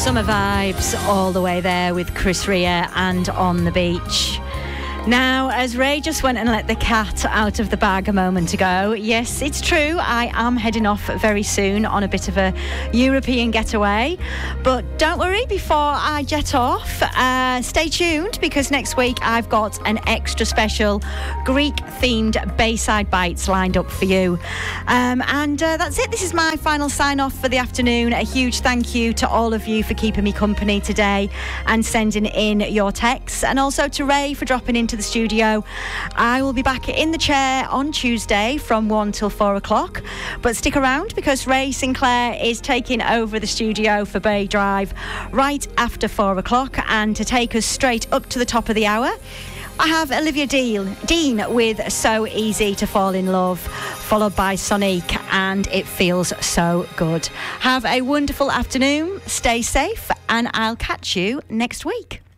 Summer vibes all the way there with Chris Rea and On the Beach. Now, as Ray just went and let the cat out of the bag a moment ago, yes, it's true, I am heading off very soon on a bit of a European getaway. But don't worry, before I jet off, stay tuned, because next week I've got an extra special Greek-themed Bayside Bites lined up for you. And that's it. This is my final sign-off for the afternoon. A huge thank you to all of you for keeping me company today and sending in your texts, and also to Ray for dropping into the studio. I will be back in the chair on Tuesday from 1 till 4 o'clock, but stick around, because Ray Sinclair is taking over the studio for Bay Drive right after 4 o'clock, and to take us straight up to the top of the hour, I have Olivia Dean with So Easy to Fall in Love, followed by Sonique and It Feels So Good. Have a wonderful afternoon, stay safe, and I'll catch you next week.